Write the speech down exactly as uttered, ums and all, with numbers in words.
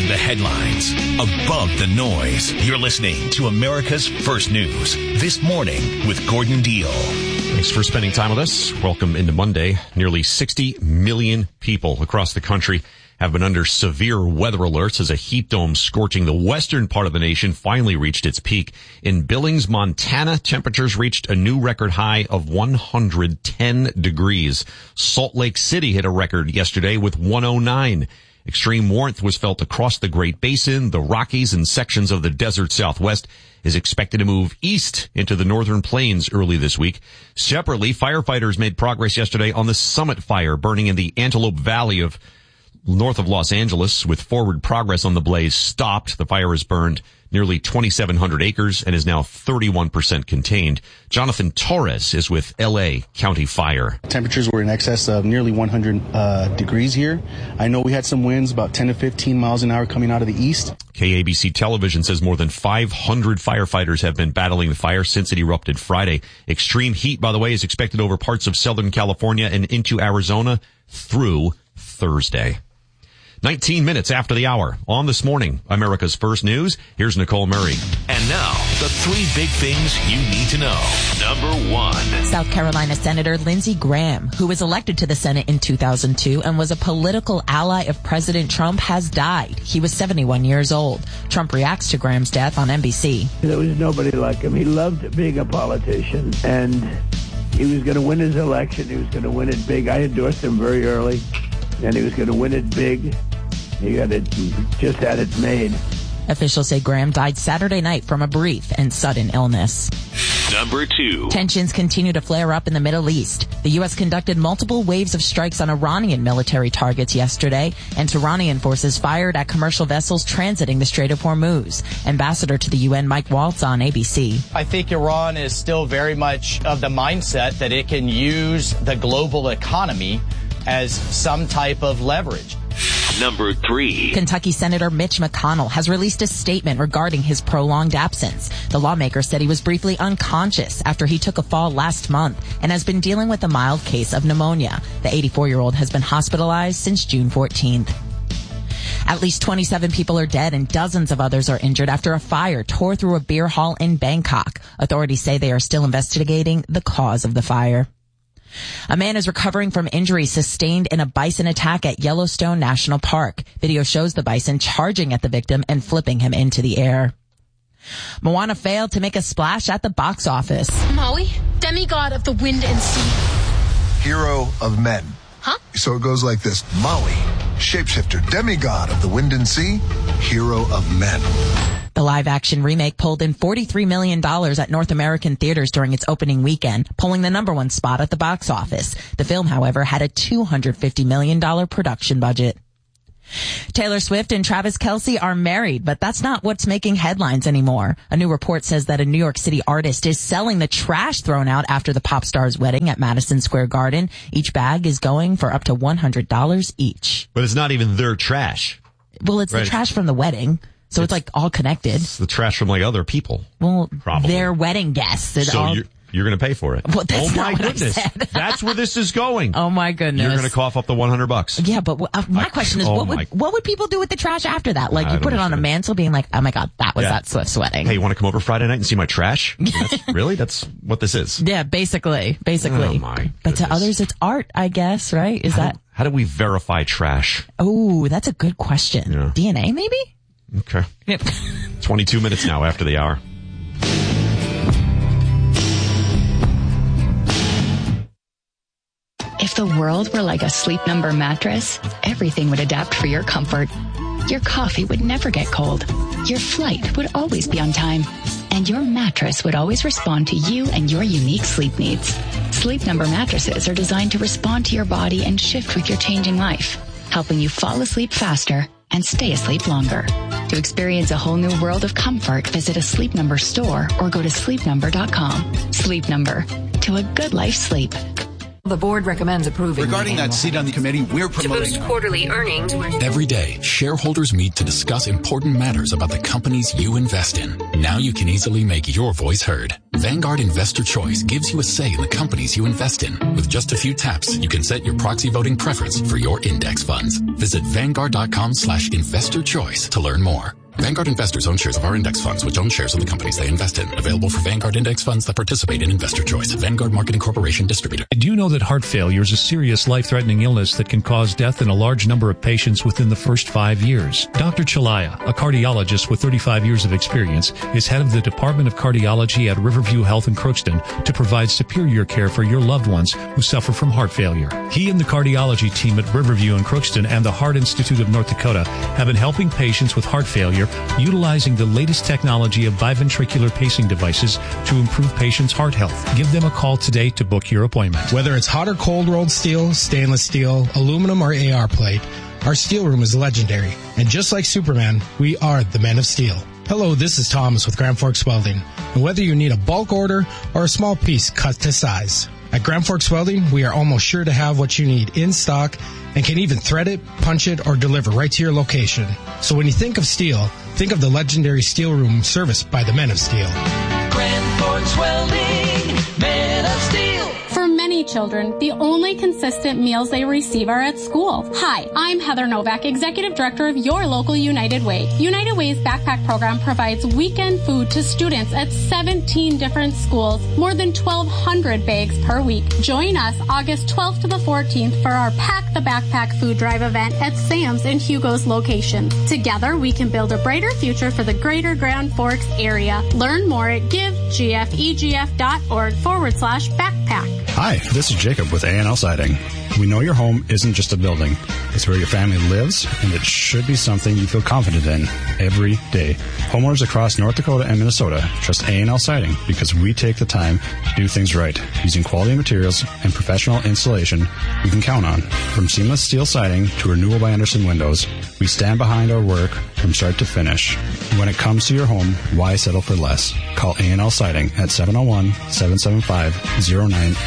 the headlines, above the noise. You're listening to America's First News This Morning with Gordon Deal. Thanks for spending time with us. Welcome into Monday. Nearly sixty million people across the country have been under severe weather alerts as a heat dome scorching the western part of the nation finally reached its peak. In Billings, Montana, temperatures reached a new record high of one hundred ten degrees. Salt Lake City hit a record yesterday with one oh nine. Extreme warmth was felt across the Great Basin. The Rockies and sections of the desert Southwest is expected to move east into the northern plains early this week. Separately, firefighters made progress yesterday on the Summit Fire burning in the Antelope Valley of north of Los Angeles. With forward progress on the blaze stopped, the fire has burned nearly twenty-seven hundred acres and is now thirty-one percent contained. Jonathan Torres is with L A County Fire. Temperatures were in excess of nearly one hundred uh, degrees here. I know we had some winds about ten to fifteen miles an hour coming out of the east. K A B C Television says more than five hundred firefighters have been battling the fire since it erupted Friday. Extreme heat, by the way, is expected over parts of Southern California and into Arizona through Thursday. nineteen minutes after the hour. On This Morning, America's First News, here's Nicole Murray. And now, the three big things you need to know. Number one. South Carolina Senator Lindsey Graham, who was elected to the Senate in two thousand two and was a political ally of President Trump, has died. He was seventy-one years old. Trump reacts to Graham's death on N B C. There was nobody like him. He loved being a politician, and he was going to win his election. He was going to win it big. I endorsed him very early, and he was going to win it big. He got it, just had it made. Officials say Graham died Saturday night from a brief and sudden illness. Number two. Tensions continue to flare up in the Middle East. The U S conducted multiple waves of strikes on Iranian military targets yesterday, and Iranian forces fired at commercial vessels transiting the Strait of Hormuz. Ambassador to the U N Mike Waltz on A B C. I think Iran is still very much of the mindset that it can use the global economy as some type of leverage. Number three. Kentucky Senator Mitch McConnell has released a statement regarding his prolonged absence. The lawmaker said he was briefly unconscious after he took a fall last month and has been dealing with a mild case of pneumonia. The eighty-four-year-old has been hospitalized since June fourteenth. At least twenty-seven people are dead and dozens of others are injured after a fire tore through a beer hall in Bangkok. Authorities say they are still investigating the cause of the fire. A man is recovering from injuries sustained in a bison attack at Yellowstone National Park. Video shows the bison charging at the victim and flipping him into the air. Moana failed to make a splash at the box office. Maui, demigod of the wind and sea. Hero of men. Huh? So it goes like this. Maui, shapeshifter, demigod of the wind and sea, hero of men. The live-action remake pulled in forty-three million dollars at North American theaters during its opening weekend, pulling the number one spot at the box office. The film, however, had a two hundred fifty million dollars production budget. Taylor Swift and Travis Kelce are married, but that's not what's making headlines anymore. A new report says that a New York City artist is selling the trash thrown out after the pop star's wedding at Madison Square Garden. Each bag is going for up to one hundred dollars each. But it's not even their trash. Well, it's right. the trash from the wedding. So it's, it's like all connected. It's the trash from like other people. Well, probably their wedding guests. It so all... you're, you're going to pay for it. Well, that's oh my not what goodness. I said. That's where this is going. Oh my goodness. You're going to cough up the one hundred bucks. Yeah, but uh, my I, question is, oh what my. would what would people do with the trash after that? Like, I you put it on a mantle being like, oh my God, that was yeah. that Swift's wedding. Hey, you want to come over Friday night and see my trash? That's, really? That's what this is? Yeah, basically. Basically. Oh my goodness. But to others, it's art, I guess, right? Is how that? Do, how do we verify trash? Oh, that's a good question. Yeah. D N A, maybe? Okay. Yep. twenty-two minutes now after the hour. If the world were like a Sleep Number mattress, everything would adapt for your comfort. Your coffee would never get cold. Your flight would always be on time. And your mattress would always respond to you and your unique sleep needs. Sleep Number mattresses are designed to respond to your body and shift with your changing life, helping you fall asleep faster and stay asleep longer. To experience a whole new world of comfort, visit a Sleep Number store or go to sleep number dot com. Sleep Number. To a good life sleep. The board recommends approving. Regarding that seat on the committee, we're promoting. To boost quarterly earnings. Every day, shareholders meet to discuss important matters about the companies you invest in. Now you can easily make your voice heard. Vanguard Investor Choice gives you a say in the companies you invest in. With just a few taps, you can set your proxy voting preference for your index funds. Visit Vanguard.com slash investor choice to learn more. Vanguard investors own shares of our index funds, which own shares of the companies they invest in. Available for Vanguard index funds that participate in Investor Choice. Vanguard Marketing Corporation distributor. Do you know that heart failure is a serious life-threatening illness that can cause death in a large number of patients within the first five years? Doctor Chalaya, a cardiologist with thirty-five years of experience, is head of the Department of Cardiology at Riverview Health in Crookston to provide superior care for your loved ones who suffer from heart failure. He and the cardiology team at Riverview in Crookston and the Heart Institute of North Dakota have been helping patients with heart failure utilizing the latest technology of biventricular pacing devices to improve patients' heart health. Give them a call today to book your appointment. Whether it's hot or cold rolled steel, stainless steel, aluminum, or A R plate, our steel room is legendary. And just like Superman, we are the Men of Steel. Hello, this is Thomas with Grand Forks Welding. And whether you need a bulk order or a small piece cut to size, at Grand Forks Welding, we are almost sure to have what you need in stock and can even thread it, punch it, or deliver right to your location. So when you think of steel, think of the legendary steel room serviced by the Men of Steel. Grand Forks Welding, Men of Steel. For many children, the only consistent meals they receive are at school. Hi, I'm Heather Novak, Executive Director of your local United Way. United Way's backpack program provides weekend food to students at seventeen different schools, more than twelve hundred bags per week. Join us August twelfth to the fourteenth for our Pack the Backpack food drive event at Sam's and Hugo's locations. Together, we can build a brighter future for the greater Grand Forks area. Learn more at givegfegf.org forward slash backpack. Hi, this is Jacob with A and L Siding. We know your home isn't just a building. It's where your family lives, and it should be something you feel confident in every day. Homeowners across North Dakota and Minnesota trust A and L Siding because we take the time to do things right, using quality materials and professional installation you can count on. From seamless steel siding to Renewal by Andersen windows, we stand behind our work from start to finish. When it comes to your home, why settle for less? Call A and L Siding at seven oh one, seven seven five, oh nine